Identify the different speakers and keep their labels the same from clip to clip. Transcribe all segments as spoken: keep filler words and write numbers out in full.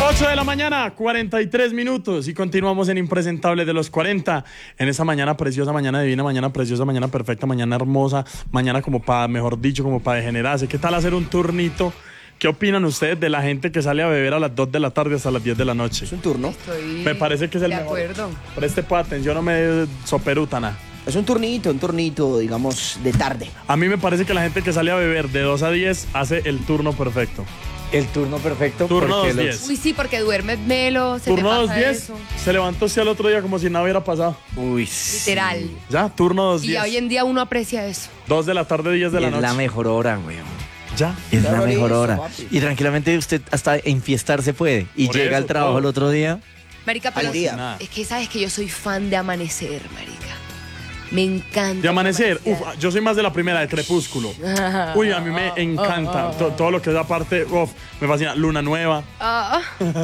Speaker 1: ocho de la mañana, cuarenta y tres minutos y continuamos en Impresentable de los cuarenta. En esa mañana preciosa, mañana divina, mañana preciosa, mañana perfecta, mañana hermosa, mañana como para, mejor dicho, como para degenerarse. ¿Qué tal hacer un turnito? ¿Qué opinan ustedes de la gente que sale a beber a las dos de la tarde hasta las diez de la noche?
Speaker 2: Es un turno.
Speaker 3: Estoy
Speaker 1: Me parece que es el
Speaker 3: de
Speaker 1: mejor.
Speaker 3: acuerdo.
Speaker 1: Preste pa' atención, no me soperutana.
Speaker 2: Es un turnito, un turnito, digamos, de tarde.
Speaker 1: A mí me parece que la gente que sale a beber de dos a diez hace el turno perfecto.
Speaker 4: El turno perfecto.
Speaker 1: Turno
Speaker 4: porque
Speaker 1: dos
Speaker 4: los-
Speaker 1: diez.
Speaker 3: Uy, sí, porque duermes melo, se
Speaker 1: Turno
Speaker 3: te
Speaker 1: dos
Speaker 3: pasa
Speaker 1: diez,
Speaker 3: eso.
Speaker 1: se levantó usted al otro día como si nada hubiera pasado.
Speaker 4: Uy, sí.
Speaker 3: Literal.
Speaker 1: Ya, turno dos
Speaker 3: Y
Speaker 1: diez.
Speaker 3: hoy en día uno aprecia eso.
Speaker 1: dos de la tarde, diez de
Speaker 4: Y
Speaker 1: la
Speaker 4: es
Speaker 1: noche.
Speaker 4: la mejor hora, güey.
Speaker 1: Ya.
Speaker 4: Es la
Speaker 2: Claro,
Speaker 4: mejor
Speaker 2: eso,
Speaker 4: hora.
Speaker 2: papi.
Speaker 4: Y tranquilamente usted hasta enfiestar se puede. Y
Speaker 1: Por
Speaker 4: llega
Speaker 1: eso,
Speaker 4: al trabajo
Speaker 1: todo.
Speaker 4: el otro día.
Speaker 3: Marica, pero
Speaker 2: Al día.
Speaker 1: Nada.
Speaker 3: es que sabes que yo soy fan de amanecer, marica. Me encanta.
Speaker 1: De amanecer, uf,
Speaker 3: amanecer.
Speaker 1: yo soy más de la primera, de crepúsculo. Uy, a mí me encanta. To- todo lo que es aparte, uf, me fascina. Luna nueva.
Speaker 3: Ah,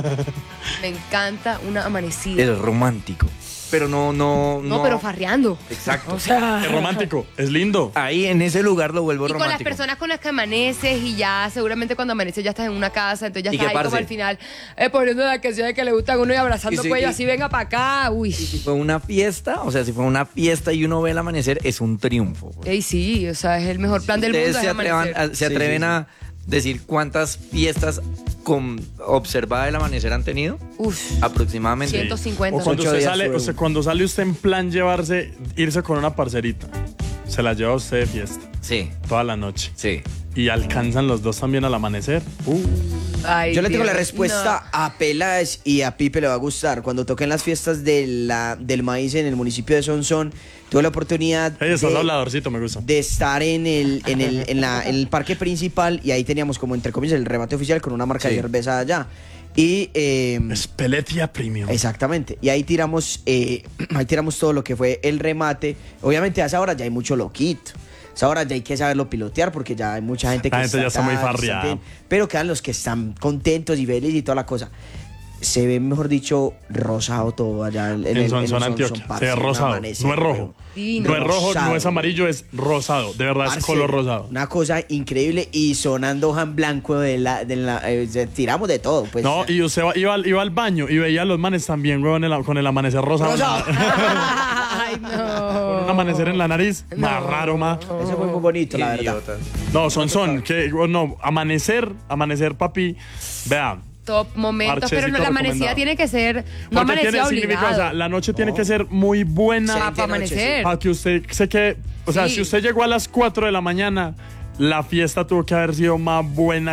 Speaker 3: me encanta una amanecida.
Speaker 4: Es romántico. Pero no, no,
Speaker 3: No, pero farreando.
Speaker 4: Exacto.
Speaker 3: O sea,
Speaker 1: Es romántico, es lindo.
Speaker 4: Ahí en ese lugar lo vuelvo
Speaker 3: y con las
Speaker 4: romántico.
Speaker 3: personas con las que amaneces y ya seguramente cuando amaneces ya estás en una casa, entonces ya
Speaker 4: ¿Y
Speaker 3: estás
Speaker 4: qué,
Speaker 3: ahí como
Speaker 4: parce?
Speaker 3: al final eh, poniendo las canciones que le gustan a uno y abrazando
Speaker 4: Y si-
Speaker 3: cuello
Speaker 4: y-
Speaker 3: así, venga para acá. Uy.
Speaker 4: Si fue una fiesta, o sea, si fue una fiesta y uno ve el amanecer, es un triunfo. güey.
Speaker 3: Ey, sí, o sea, es el mejor plan del mundo.
Speaker 4: Ustedes
Speaker 3: es
Speaker 4: se atrevan,
Speaker 3: amanecer.
Speaker 4: a, se
Speaker 2: Sí,
Speaker 4: atreven
Speaker 2: sí, sí.
Speaker 4: a decir cuántas fiestas con observada el amanecer han tenido
Speaker 3: Uf,
Speaker 4: aproximadamente.
Speaker 3: ciento cincuenta.
Speaker 1: O cuando
Speaker 2: Ocho
Speaker 1: usted
Speaker 2: días
Speaker 1: sale,
Speaker 2: fue
Speaker 1: o sea,
Speaker 2: uno.
Speaker 1: cuando sale usted en plan llevarse, irse con una parcerita. Se la lleva usted de fiesta
Speaker 4: Sí,
Speaker 1: toda la noche.
Speaker 4: sí.
Speaker 1: Y alcanzan los dos también al amanecer. Uh,
Speaker 3: Ay,
Speaker 2: Yo le tengo
Speaker 3: Dios,
Speaker 2: la respuesta a Peláez y a Pipe le va a gustar. Cuando toqué en las fiestas de la, del maíz en el municipio de Sonsón, tuve la oportunidad
Speaker 1: hey, estás
Speaker 2: de,
Speaker 1: habladorcito, me gusta.
Speaker 2: de estar en el, en, el, en, la- en el parque principal y ahí teníamos como entre comillas el remate oficial con una marca
Speaker 4: Sí.
Speaker 2: de cerveza allá. Y eh,
Speaker 1: Speletia Premium.
Speaker 2: exactamente. Y ahí tiramos, eh, ahí tiramos todo lo que fue el remate. Obviamente a esa hora ya hay mucho loquito. A esa hora ya hay que saberlo pilotear porque ya hay mucha gente que
Speaker 1: La gente ya está muy
Speaker 2: que
Speaker 1: farreada.
Speaker 2: bien. Pero quedan los que están contentos y felices y toda la cosa. Se ve, mejor dicho, rosado todo allá en,
Speaker 1: En
Speaker 2: el
Speaker 1: Sonsón,
Speaker 2: el
Speaker 1: Antioquia.
Speaker 2: parce,
Speaker 1: Se ve
Speaker 2: un
Speaker 1: rosado.
Speaker 2: amanecer,
Speaker 1: No es rojo.
Speaker 2: weón.
Speaker 3: Sí,
Speaker 1: No es rojo,
Speaker 2: Rosado,
Speaker 1: no es amarillo, es rosado. De verdad es
Speaker 2: Parce,
Speaker 1: color rosado.
Speaker 2: Una cosa increíble y sonando Jan Blanco de la, de la eh, de- tiramos de todo, pues.
Speaker 1: No, y usted va- iba, al- iba al baño y veía a los manes también, huevón, en el- con el amanecer rosado.
Speaker 2: Rosado.
Speaker 3: Ay, no.
Speaker 1: Con un amanecer en la nariz. Más raro, más.
Speaker 2: Eso fue muy bonito, la verdad.
Speaker 1: No, son, son. Que, no, amanecer, amanecer, papi. Vean.
Speaker 3: Top momentos,
Speaker 1: Parchecito
Speaker 3: pero no, la amanecida
Speaker 1: recomendado.
Speaker 3: tiene que ser no
Speaker 1: Porque tiene,
Speaker 3: amanecida
Speaker 1: significa, o sea,
Speaker 3: obligado.
Speaker 1: la noche tiene que ser muy buena.
Speaker 3: para
Speaker 2: Excelente noche,
Speaker 3: amanecer.
Speaker 1: Para que usted se quede. O sea,
Speaker 3: Sí.
Speaker 1: si usted llegó a las cuatro de la mañana, la fiesta tuvo que haber sido más buena